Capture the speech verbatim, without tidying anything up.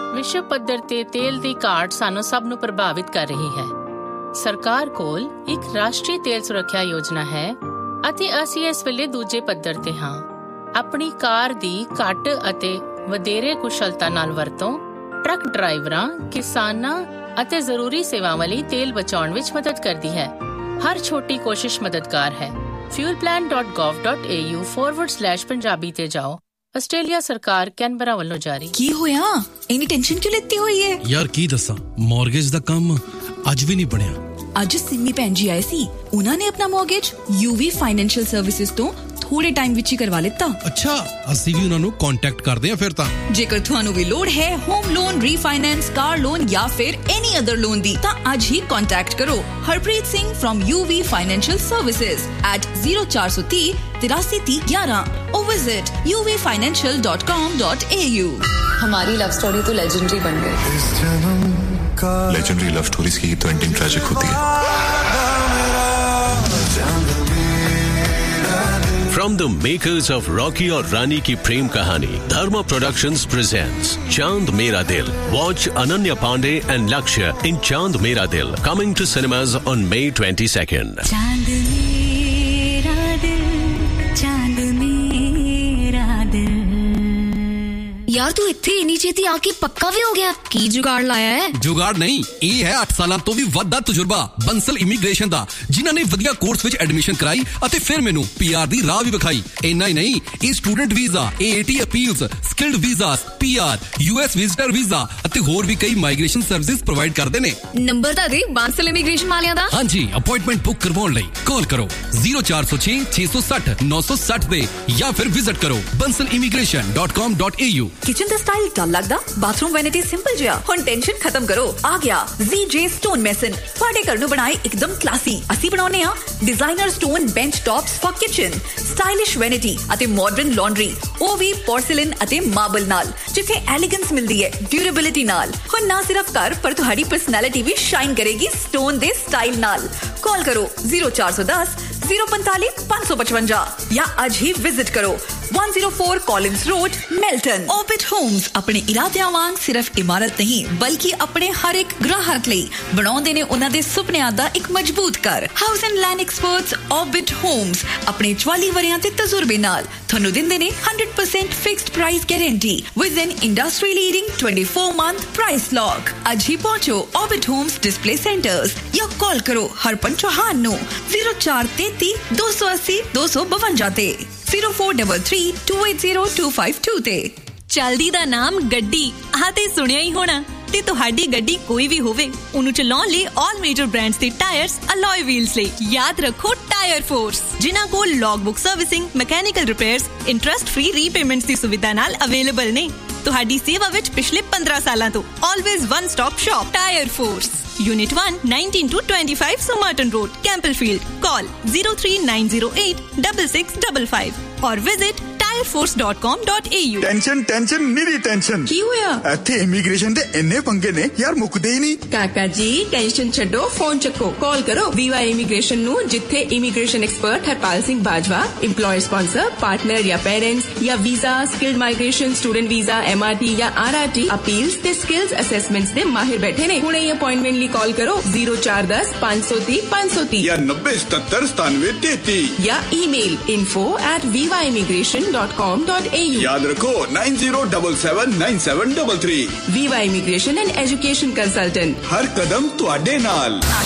ਵਿਸ਼ਵ ਪੱਧਰ ਤੇ ਤੇਲ ਦੀ ਘਾਟ ਸਾਨੂੰ ਸਭ ਨੂੰ ਪ੍ਰਭਾਵਿਤ ਕਰ ਰਹੀ ਹੈ। ਸਰਕਾਰ ਕੋਲ ਇੱਕ ਰਾਸ਼ਟਰੀ ਤੇਲ ਸੁਰੱਖਿਆ ਯੋਜਨਾ ਹੈ ਅਤੇ ਅਸੀਂ ਇਸ ਵੇਲੇ ਦੂਜੇ ਪੱਧਰ ਤੇ ਹਾਂ। ਆਪਣੀ ਕਾਰ ਦੀ ਘੱਟ ਅਤੇ ਵਧੇਰੇ ਕੁਸ਼ਲਤਾ ਨਾਲ ਵਰਤੋਂ ਟਰੱਕ ਡਰਾਈਵਰਾਂ, ਕਿਸਾਨਾਂ ਅਤੇ ਜ਼ਰੂਰੀ ਸੇਵਾਵਾਂ ਲਈ ਤੇਲ ਬਚਾਉਣ ਵਿੱਚ ਮਦਦ ਕਰਦੀ ਹੈ। ਹਰ ਛੋਟੀ ਕੋਸ਼ਿਸ਼ ਮਦਦਗਾਰ ਹੈ। fuel plan dot gov dot a u forward slash Punjabi ਤੇ ਜਾਓ। ਆਸਟ੍ਰੇਲੀਆ ਸਰਕਾਰ ਕੈਨਬਰਾ ਵੱਲੋਂ ਜਾਰੀ। ਕੀ ਹੋਇਆ? ਇੰਨੀ ਟੈਨਸ਼ਨ ਕਿਉਂ ਲੈਤੀ ਹੋਈ ਹੈ? ਯਾਰ ਕੀ ਦੱਸਾਂ, ਮਾਰਗੇਜ ਦਾ ਕੰਮ ਅੱਜ ਵੀ ਨਹੀਂ ਬਣਿਆ। ਅੱਜ ਸਿੰਮੀ ਭੈਣ ਜੀ ਆਏ ਸੀ, ਉਹਨਾਂ ਨੇ ਆਪਣਾ ਮਾਰਗੇਜ ਯੂਵੀ ਫਾਈਨੈਂਸ਼ੀਅਲ ਸਰਵਿਸਿਜ਼ ਤੋਂ ਥੋੜੇ ਟਾਈਮ ਵਿੱਚ ਹੀ ਕਰਵਾ ਲਿੱਤਾ। ਅੱਛਾ, ਅਸੀਂ ਵੀ ਉਹਨਾਂ ਨੂੰ ਕੰਟੈਕਟ ਕਰਦੇ ਹਾਂ ਫਿਰ ਤਾਂ। ਜੇਕਰ ਤੁਹਾਨੂੰ ਵੀ ਲੋੜ ਹੈ home loan, refinance, car loan ਜਾਂ ਫਿਰ ਐਨੀ ਅਦਰ ਲੋਨ ਦੀ, ਤਾਂ ਅੱਜ ਹੀ ਕੰਟੈਕਟ ਕਰੋ Harpreet Singh firm UV financial services at zero four three three three three one one or visit u v financial dot com dot a u। हमारी love story तो legendary बन गई। Legendary love stories की तो ending tragic होती है। From the makers of Rocky और Rani की प्रेम कहानी, Dharma Productions presents Chand Mera Dil. Watch Ananya Pandey and Lakshya in Chand Mera Dil, coming to cinemas on May twenty-second. Chand mera dil, chand mera dil। यार तू इत्थे इन्नी छेती आके पक्का भी हो गया? की जुगाड़ लाया है? जुगाड़ नहीं, ਇਹ ਹੈ ਅੱਠ ਸਾਲਾਂ ਤੋਂ ਵੀ ਵੱਧ ਦਾ ਤਜਰਬਾ ਬੰਸਲ ਇਮੀਗ੍ਰੇਸ਼ਨ ਦਾ, ਜਿਨ੍ਹਾਂ ਨੇ ਵਧੀਆ ਕੋਰਸ ਵਿੱਚ ਐਡਮਿਸ਼ਨ ਕਰਾਈ ਅਤੇ ਫਿਰ ਮੈਨੂੰ ਪੀਆਰ ਦੀ ਰਾਹ ਵੀ ਵਿਖਾਈ। ਇੰਨਾ ਹੀ ਨਹੀਂ, ਇਹ student visa, ਏਏਟੀ appeals, skilled visas, PR, US visitor visa ਅਤੇ ਹੋਰ ਵੀ ਕਈ ਮਾਈਗ੍ਰੇਸ਼ਨ ਸਰਵਿਸਿਜ਼ ਪ੍ਰੋਵਾਈਡ ਕਰਦੇ ਨੇ। ਨੰਬਰ ਤਾਂ ਦੇ ਬੰਸਲ ਇਮੀਗ੍ਰੇਸ਼ਨ ਵਾਲਿਆਂ ਦਾ। ਹਾਂਜੀ, ਅਪਾਇੰਟਮੈਂਟ ਬੁੱਕ ਕਰਵਾਉਣ ਲਈ ਕਾਲ ਕਰੋ zero four zero six six six zero nine six zero ਤੇ ਜਾਂ ਫਿਰ ਵਿਜ਼ਿਟ ਕਰੋ bansal immigration dot com dot a u। Kitchen the style ਡਲ ਲੱਗਦਾ? ਬਾਥਰੂਮ ਵੈਨਿਟੀ ਸਿੰਪਲ ਜਿਹਾ? ਹੁਣ ਟੈਨਸ਼ਨ ਖਤਮ ਕਰੋ, ਆ ਗਿਆ ਜ਼ੀਜੇ ਸਟੋਨ ਮੈਸਨ। ਤੁਹਾਡੇ ਘਰ ਨੂੰ ਬਣਾਏ ਇੱਕਦਮ ਕਲਾਸੀ। ਅਸੀਂ ਬਣਾਉਨੇ ਆ designer stone bench tops for kitchen, stylish vanity ਅਤੇ ਮਾਡਰਨ ਲਾਂਡਰੀ, ਉਹ ਵੀ ਪੋਰਸਲਨ ਅਤੇ ਮਾਰਬਲ ਨਾਲ, ਜਿੱਥੇ ਐਲੀਗੈਂਸ ਮਿਲਦੀ ਹੈ ਡਿਊਰੇਬਿਲਿਟੀ ਨਾਲ। ਹੁਣ ਨਾ ਸਿਰਫ ਘਰ ਪਰ ਤੁਹਾਡੀ ਪਰਸਨੈਲਿਟੀ ਵੀ ਸ਼ਾਈਨ ਕਰੇਗੀ ਸਟੋਨ ਦੇ ਸਟਾਈਲ ਨਾਲ। ਕਾਲ ਕਰੋ zero four one zero zero four five five five five ਜਾਂ ਅੱਜ ਹੀ ਵਿਜ਼ਿਟ ਕਰੋ one oh four Collins Road, Melton। Orbit Homes ਆਪਣੇ ਇਰਾਦਿਆਂ ਵਾਂਗ ਸਿਰਫ ਇਮਾਰਤ ਨਹੀਂ, ਬਲਕਿ ਆਪਣੇ ਹਰ ਇੱਕ ਗ੍ਰਾਹਕ ਲਈ ਬਣਾਉਂਦੇ ਨੇ ਉਹਨਾਂ ਦੇ ਸੁਪਨਿਆਂ ਦਾ ਇੱਕ ਮਜ਼ਬੂਤ ਘਰ। House and land experts Orbit Homes ਆਪਣੇ ਚੁਆਲੀ ਵਰਿਆਂ ਦੇ ਤਜਰਬੇ ਨਾਲ ਤੁਹਾਨੂੰ ਦਿੰਦੇ ਨੇ one hundred percent fixed price guarantee with N industry leading twenty-four month price lock. ਅੱਜ ਹੀ ਪਹੁੰਚੋ Orbit Homes ਡਿਸਪਲੇ ਸੈਂਟਰਸ ਜਾਂ ਕਾਲ ਕਰੋ ਹਰਪਨ ਚੌਹਾਨ ਨੂੰ zero four three three two eight zero two two two five ਤੇ zero four three three two eight zero two five two ਤੇ। ਚਲਦੀ ਦਾ ਨਾਮ ਗੱਡੀ, ਆਹ ਤੇ ਸੁਣਿਆ ਹੀ ਹੋਣਾ। ਤੇ ਤੁਹਾਡੀ ਗੱਡੀ ਕੋਈ ਵੀ ਹੋਵੇ, ਉਹਨੂੰ ਚਲਾਉਣ ਲਈ ਆਲ ਮੇਜਰ ਬ੍ਰਾਂਡਸ ਦੇ ਟਾਇਰਸ, ਅਲੋਏ ਵੀਲਸ ਲਈ ਯਾਦ ਰੱਖੋ ਟਾਇਰ ਫੋਰਸ, ਜਿਨ੍ਹਾਂ ਕੋਲ log book servicing, mechanical repairs, interest free repayments ਦੀ ਸੁਵਿਧਾ ਨਾਲ ਅਵੇਲੇਬਲ ਨੇ। ਤੁਹਾਡੀ ਸੇਵਾ ਵਿੱਚ ਪਿਛਲੇ ਪੰਦਰਾਂ ਸਾਲਾਂ ਤੋਂ always one stop shop tyre force. Unit one, nineteen to twenty-five Somerton Road, Campbellfield. Call zero three nine zero eight six six five five or visit tire force dot com dot a u। Tension tension ਨਿਰੀ tension. ਕੀ ਹੋਇਆ? ਇੱਥੇ immigration ਦੇ ਇੰਨੇ ਪੰਗੇ ਨੇ ਯਾਰ, ਮੁੱਕਦੇ ਹੀ ਨਹੀਂ। ਕਾਕਾ ਜੀ ਟੈਨਸ਼ਨ ਛੱਡੋ, ਫੋਨ ਚੱਕੋ, ਕਾਲ ਕਰੋ ਵੀਵਾ ਇਮੀਗ੍ਰੇਸ਼ਨ ਨੂੰ, ਜਿੱਥੇ immigration expert Harpal Singh Bajwa, employer sponsor, partner ਜਾਂ ਪੇਰੈਂਟਸ ਜਾਂ visa, skilled migration, student visa, MRT ਜਾਂ ਆਰਆਰਟੀ, ਅਪੀਲਸ ਤੇ ਸਕਿਲਸ ਅਸੈਸਮੈਂਟਸ ਦੇ ਮਾਹਿਰ ਬੈਠੇ ਨੇ। ਹੁਣੇ ਹੀ ਅਪਾਇੰਟਮੈਂਟ ਲਈ ਕਾਲ ਕਰੋ zero four one zero five zero three five zero three ਜਾਂ ਨੱਬੇ ਸਤੱਤਰ ਸਤਾਨਵੇਂ ਤੇਤੀ ਜਾਂ email info at viva immigration dot com dot a u। ਯਾਦ ਰੱਖੋ nine zero seven seven nine seven three three। Viva Immigration and Education Consultant, ਹਰ ਕਦਮ ਤੁਹਾਡੇ ਨਾਲ।